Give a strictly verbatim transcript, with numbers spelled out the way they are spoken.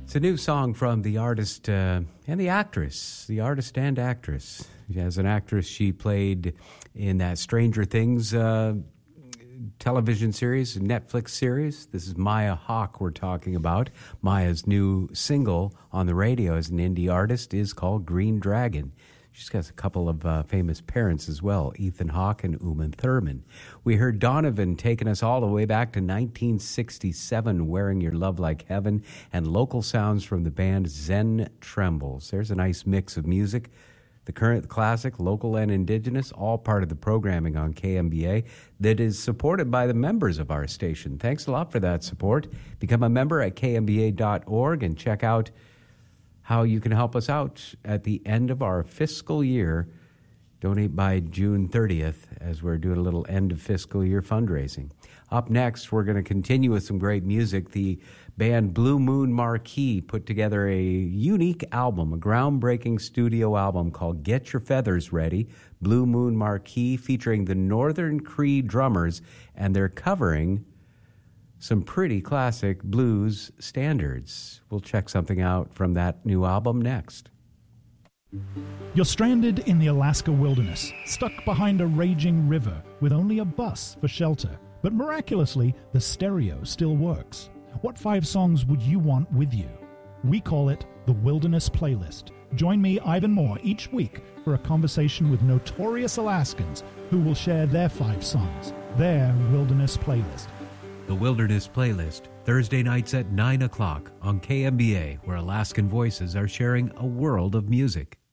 It's a new song from the artist uh, and the actress, the artist and actress. As an actress, she played in that Stranger Things uh, television series, Netflix series. This is Maya Hawke we're talking about. Maya's new single on the radio as an indie artist is called Green Dragon. She's got a couple of uh, famous parents as well, Ethan Hawke and Uma Thurman. We heard Donovan taking us all the way back to nineteen sixty-seven, Wearing Your Love Like Heaven, and local sounds from the band Zen Trembles. There's a nice mix of music, the current, the classic, local and indigenous, all part of the programming on K M B A that is supported by the members of our station. Thanks a lot for that support. Become a member at k m b a dot org and check out how you can help us out at the end of our fiscal year. Donate by June thirtieth as we're doing a little end of fiscal year fundraising. Up next, we're going to continue with some great music. The band Blue Moon Marquee put together a unique album, a groundbreaking studio album called Get Your Feathers Ready. Blue Moon Marquee featuring the Northern Cree drummers, and they're covering some pretty classic blues standards. We'll check something out from that new album next. You're stranded in the Alaska wilderness, stuck behind a raging river with only a bus for shelter. But miraculously, the stereo still works. What five songs would you want with you? We call it the Wilderness Playlist. Join me, Ivan Moore, each week for a conversation with notorious Alaskans who will share their five songs, their Wilderness Playlist. The Wilderness Playlist, Thursday nights at nine o'clock on K M B A, where Alaskan voices are sharing a world of music.